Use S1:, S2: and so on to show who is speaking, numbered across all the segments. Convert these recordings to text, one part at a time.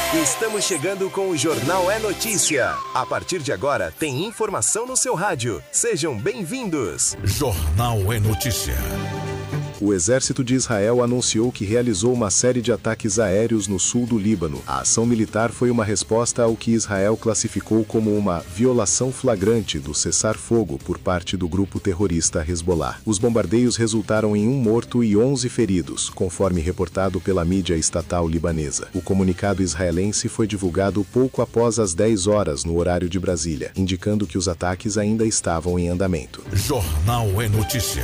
S1: Estamos chegando com o Jornal É Notícia. A partir de agora, tem informação no seu rádio. Sejam bem-vindos.
S2: Jornal É Notícia.
S3: O exército de Israel anunciou que realizou uma série de ataques aéreos no sul do Líbano. A ação militar foi uma resposta ao que Israel classificou como uma violação flagrante do cessar-fogo por parte do grupo terrorista Hezbollah. Os bombardeios resultaram em 1 morto e 11 feridos, conforme reportado pela mídia estatal libanesa. O comunicado israelense foi divulgado pouco após as 10 horas no horário de Brasília, indicando que os ataques ainda estavam em andamento.
S2: Jornal É Notícia.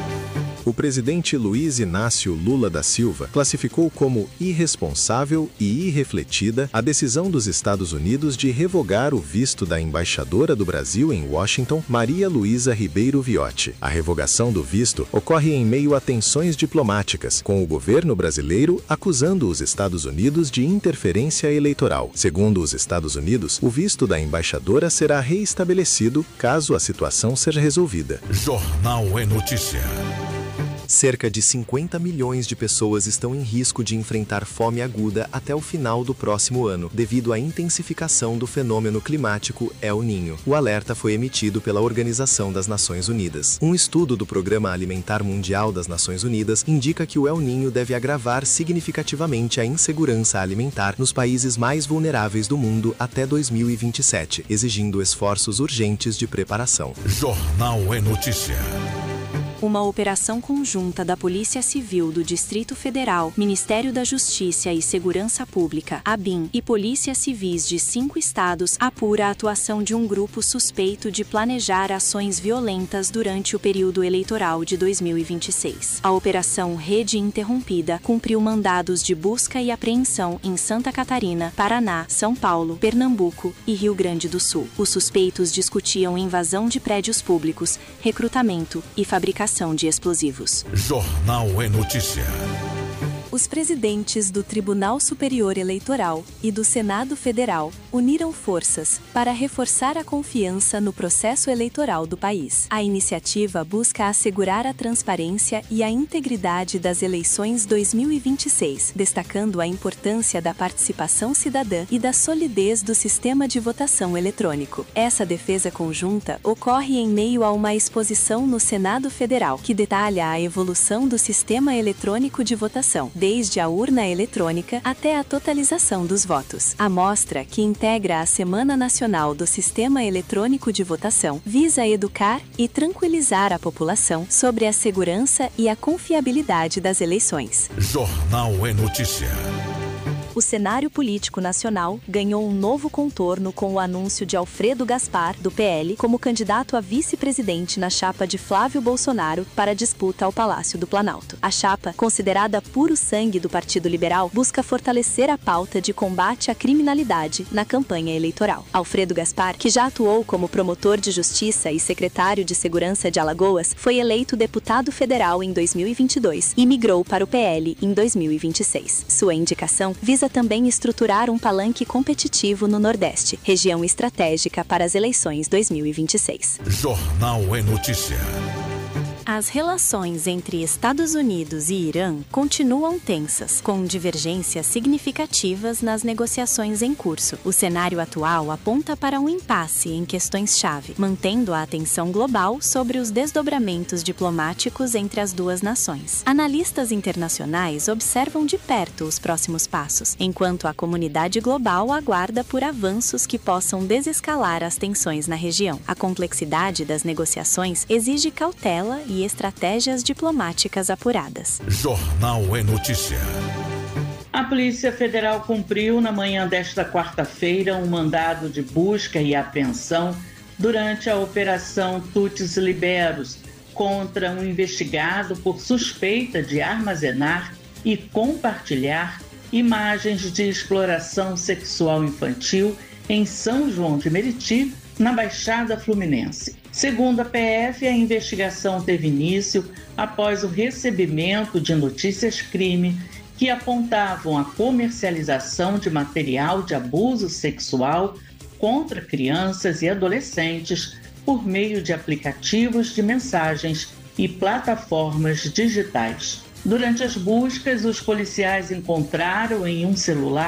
S3: O presidente Luiz Inácio Lula da Silva classificou como irresponsável e irrefletida a decisão dos Estados Unidos de revogar o visto da embaixadora do Brasil em Washington, Maria Luísa Ribeiro Viotti. A revogação do visto ocorre em meio a tensões diplomáticas, com o governo brasileiro acusando os Estados Unidos de interferência eleitoral. Segundo os Estados Unidos, o visto da embaixadora será reestabelecido caso a situação seja resolvida.
S2: Jornal É Notícia.
S4: Cerca de 50 milhões de pessoas estão em risco de enfrentar fome aguda até o final do próximo ano, devido à intensificação do fenômeno climático El Niño. O alerta foi emitido pela Organização das Nações Unidas. Um estudo do Programa Alimentar Mundial das Nações Unidas indica que o El Niño deve agravar significativamente a insegurança alimentar nos países mais vulneráveis do mundo até 2027, exigindo esforços urgentes de preparação.
S2: Jornal É Notícia.
S5: Uma operação conjunta da Polícia Civil do Distrito Federal, Ministério da Justiça e Segurança Pública, ABIN, e polícias civis de 5 estados apura a atuação de um grupo suspeito de planejar ações violentas durante o período eleitoral de 2026. A Operação Rede Interrompida cumpriu mandados de busca e apreensão em Santa Catarina, Paraná, São Paulo, Pernambuco e Rio Grande do Sul. Os suspeitos discutiam invasão de prédios públicos, recrutamento e fabricação de explosivos.
S2: Jornal É Notícia.
S6: Os presidentes do Tribunal Superior Eleitoral e do Senado Federal uniram forças para reforçar a confiança no processo eleitoral do país. A iniciativa busca assegurar a transparência e a integridade das eleições 2026, destacando a importância da participação cidadã e da solidez do sistema de votação eletrônico. Essa defesa conjunta ocorre em meio a uma exposição no Senado Federal, que detalha a evolução do sistema eletrônico de votação, desde a urna eletrônica até a totalização dos votos. A mostra, que integra a Semana Nacional do Sistema Eletrônico de Votação, visa educar e tranquilizar a população sobre a segurança e a confiabilidade das eleições.
S2: Jornal É Notícia.
S6: O cenário político nacional ganhou um novo contorno com o anúncio de Alfredo Gaspar, do PL, como candidato a vice-presidente na chapa de Flávio Bolsonaro para a disputa ao Palácio do Planalto. A chapa, considerada puro sangue do Partido Liberal, busca fortalecer a pauta de combate à criminalidade na campanha eleitoral. Alfredo Gaspar, que já atuou como promotor de justiça e secretário de Segurança de Alagoas, foi eleito deputado federal em 2022 e migrou para o PL em 2026. Sua indicação visa também estruturar um palanque competitivo no Nordeste, região estratégica para as eleições 2026.
S2: Jornal É Notícia.
S5: As relações entre Estados Unidos e Irã continuam tensas, com divergências significativas nas negociações em curso. O cenário atual aponta para um impasse em questões-chave, mantendo a atenção global sobre os desdobramentos diplomáticos entre as duas nações. Analistas internacionais observam de perto os próximos passos, enquanto a comunidade global aguarda por avanços que possam desescalar as tensões na região. A complexidade das negociações exige cautela e estratégias diplomáticas apuradas.
S2: Jornal É Notícia.
S7: A Polícia Federal cumpriu na manhã desta quarta-feira um mandado de busca e apreensão durante a Operação Tutis Liberos contra um investigado por suspeita de armazenar e compartilhar imagens de exploração sexual infantil em São João de Meriti, na Baixada Fluminense. Segundo a PF, a investigação teve início após o recebimento de notícias-crime que apontavam a comercialização de material de abuso sexual contra crianças e adolescentes por meio de aplicativos de mensagens e plataformas digitais. Durante as buscas, os policiais encontraram em um celular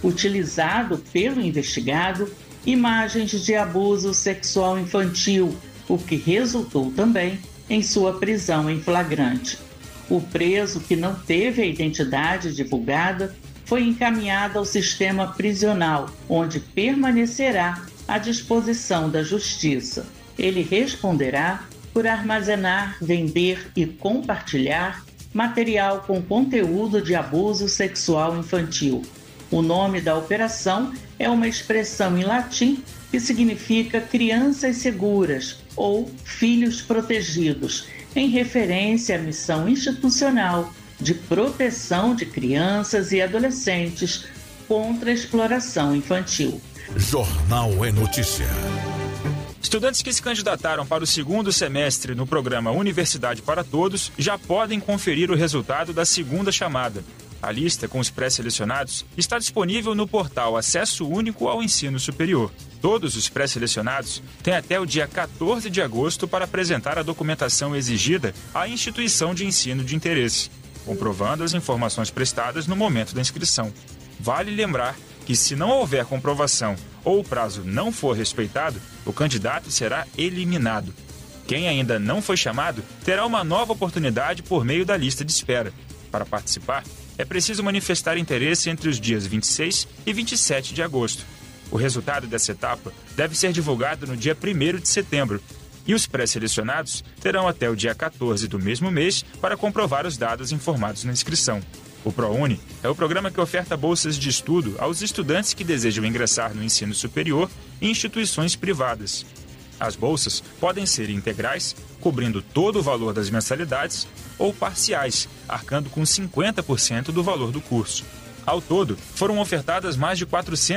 S7: utilizado pelo investigado imagens de abuso sexual infantil, o que resultou também em sua prisão em flagrante. O preso, que não teve a identidade divulgada, foi encaminhado ao sistema prisional, onde permanecerá à disposição da Justiça. Ele responderá por armazenar, vender e compartilhar material com conteúdo de abuso sexual infantil. O nome da operação é uma expressão em latim que significa crianças seguras ou filhos protegidos, em referência à missão institucional de proteção de crianças e adolescentes contra a exploração infantil.
S2: Jornal é Notícia.
S8: Estudantes que se candidataram para o segundo semestre no programa Universidade para Todos já podem conferir o resultado da segunda chamada. A lista com os pré-selecionados está disponível no portal Acesso Único ao Ensino Superior. Todos os pré-selecionados têm até o dia 14 de agosto para apresentar a documentação exigida à instituição de ensino de interesse, comprovando as informações prestadas no momento da inscrição. Vale lembrar que, se não houver comprovação ou o prazo não for respeitado, o candidato será eliminado. Quem ainda não foi chamado terá uma nova oportunidade por meio da lista de espera. Para participar, é preciso manifestar interesse entre os dias 26 e 27 de agosto. O resultado dessa etapa deve ser divulgado no dia 1º de setembro, e os pré-selecionados terão até o dia 14 do mesmo mês para comprovar os dados informados na inscrição. O ProUni é o programa que oferta bolsas de estudo aos estudantes que desejam ingressar no ensino superior em instituições privadas. As bolsas podem ser integrais, cobrindo todo o valor das mensalidades, ou parciais, arcando com 50% do valor do curso. Ao todo, foram ofertadas mais de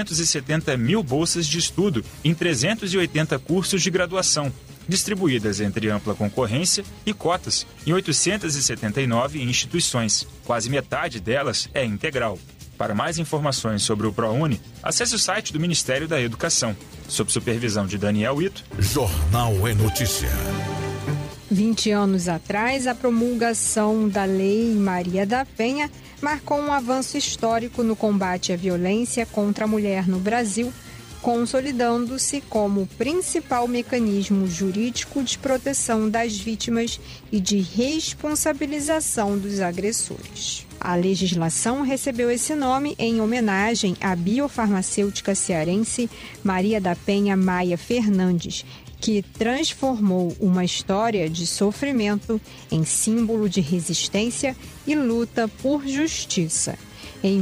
S8: 470 mil bolsas de estudo em 380 cursos de graduação, distribuídas entre ampla concorrência e cotas em 879 instituições. Quase metade delas é integral. Para mais informações sobre o ProUni, acesse o site do Ministério da Educação. Sob supervisão de Daniel Ito.
S2: Jornal é Notícia.
S9: 20 anos atrás, a promulgação da Lei Maria da Penha marcou um avanço histórico no combate à violência contra a mulher no Brasil, consolidando-se como o principal mecanismo jurídico de proteção das vítimas e de responsabilização dos agressores. A legislação recebeu esse nome em homenagem à biofarmacêutica cearense Maria da Penha Maia Fernandes, que transformou uma história de sofrimento em símbolo de resistência e luta por justiça. Em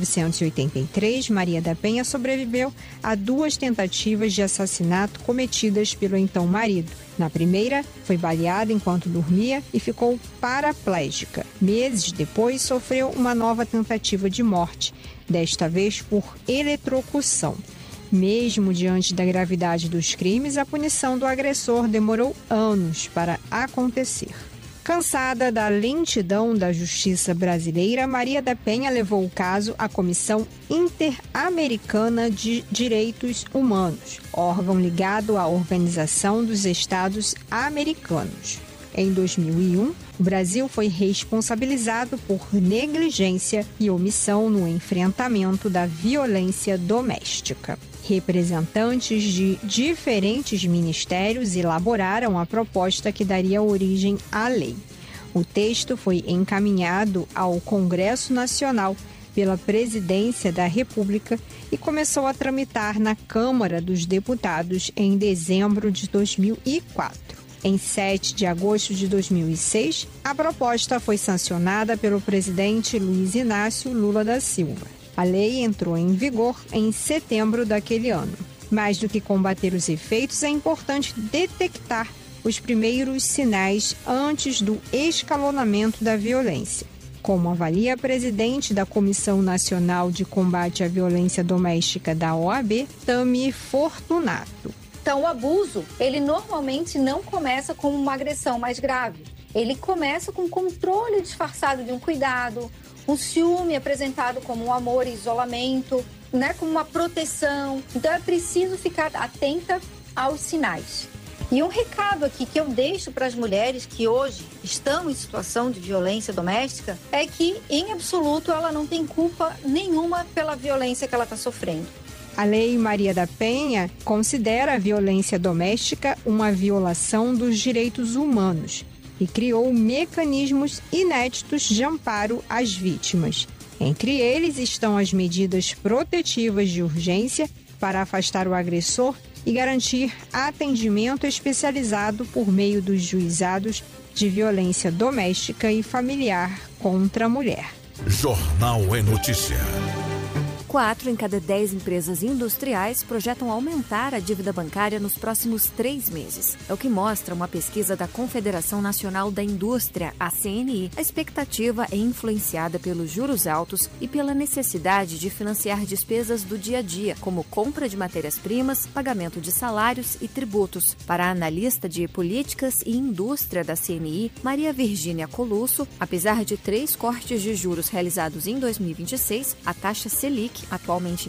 S9: 1983, Maria da Penha sobreviveu a 2 tentativas de assassinato cometidas pelo então marido. Na primeira, foi baleada enquanto dormia e ficou paraplégica. Meses depois, sofreu uma nova tentativa de morte, desta vez por eletrocução. Mesmo diante da gravidade dos crimes, a punição do agressor demorou anos para acontecer. Cansada da lentidão da justiça brasileira, Maria da Penha levou o caso à Comissão Interamericana de Direitos Humanos, órgão ligado à Organização dos Estados Americanos. Em 2001, o Brasil foi responsabilizado por negligência e omissão no enfrentamento da violência doméstica. Representantes de diferentes ministérios elaboraram a proposta que daria origem à lei. O texto foi encaminhado ao Congresso Nacional pela Presidência da República e começou a tramitar na Câmara dos Deputados em dezembro de 2004. Em 7 de agosto de 2006, a proposta foi sancionada pelo presidente Luiz Inácio Lula da Silva. A lei entrou em vigor em setembro daquele ano. Mais do que combater os efeitos, é importante detectar os primeiros sinais antes do escalonamento da violência. Como avalia a presidente da Comissão Nacional de Combate à Violência Doméstica da OAB, Tami Fortunato.
S10: Então, o abuso, ele normalmente não começa com uma agressão mais grave. Ele começa com controle disfarçado de um cuidado, um ciúme apresentado como um amor e isolamento, como uma proteção. Então, é preciso ficar atenta aos sinais. E um recado aqui que eu deixo para as mulheres que hoje estão em situação de violência doméstica é que, em absoluto, ela não tem culpa nenhuma pela violência que ela está sofrendo.
S9: A Lei Maria da Penha considera a violência doméstica uma violação dos direitos humanos e criou mecanismos inéditos de amparo às vítimas. Entre eles estão as medidas protetivas de urgência para afastar o agressor e garantir atendimento especializado por meio dos juizados de violência doméstica e familiar contra a mulher.
S2: Jornal é Notícia.
S11: 4 em cada 10 empresas industriais projetam aumentar a dívida bancária nos próximos 3 meses. É o que mostra uma pesquisa da Confederação Nacional da Indústria, a CNI. A expectativa é influenciada pelos juros altos e pela necessidade de financiar despesas do dia a dia, como compra de matérias-primas, pagamento de salários e tributos. Para a analista de políticas e indústria da CNI, Maria Virgínia Colusso, apesar de 3 cortes de juros realizados em 2026, a taxa Selic, atualmente em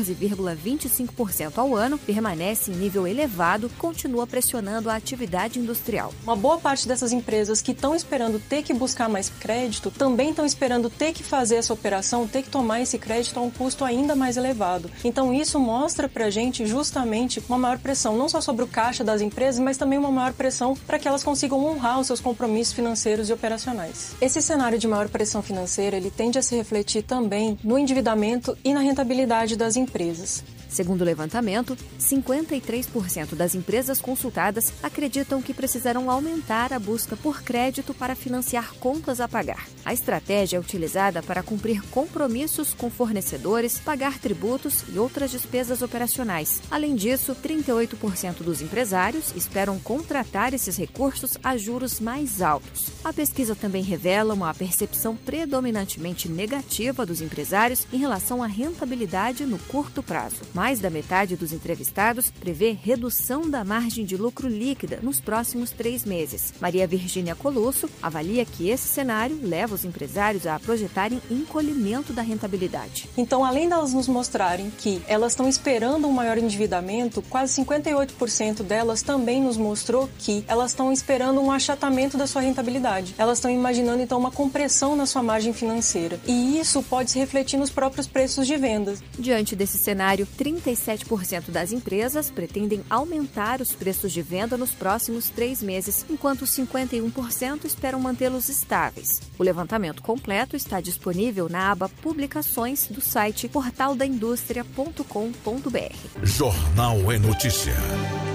S11: 14,25% ao ano, permanece em nível elevado, continua pressionando a atividade industrial.
S12: Uma boa parte dessas empresas que estão esperando ter que buscar mais crédito, também estão esperando ter que fazer essa operação, ter que tomar esse crédito a um custo ainda mais elevado. Então isso mostra pra gente justamente uma maior pressão, não só sobre o caixa das empresas, mas também uma maior pressão para que elas consigam honrar os seus compromissos financeiros e operacionais. Esse cenário de maior pressão financeira, ele tende a se refletir também no endividamento e na rentabilidade das empresas.
S11: Segundo o levantamento, 53% das empresas consultadas acreditam que precisarão aumentar a busca por crédito para financiar contas a pagar. A estratégia é utilizada para cumprir compromissos com fornecedores, pagar tributos e outras despesas operacionais. Além disso, 38% dos empresários esperam contratar esses recursos a juros mais altos. A pesquisa também revela uma percepção predominantemente negativa dos empresários em relação à rentabilidade no curto prazo. Mais da metade dos entrevistados prevê redução da margem de lucro líquida nos próximos 3 meses. Maria Virgínia Colusso avalia que esse cenário leva os empresários a projetarem encolhimento da rentabilidade.
S12: Então, além delas nos mostrarem que elas estão esperando um maior endividamento, quase 58% delas também nos mostrou que elas estão esperando um achatamento da sua rentabilidade. Elas estão imaginando, então, uma compressão na sua margem financeira. E isso pode se refletir nos próprios preços de vendas.
S11: Diante desse cenário, 37% das empresas pretendem aumentar os preços de venda nos próximos 3 meses, enquanto 51% esperam mantê-los estáveis. O levantamento completo está disponível na aba Publicações do site portaldaindustria.com.br.
S2: Jornal é Notícia.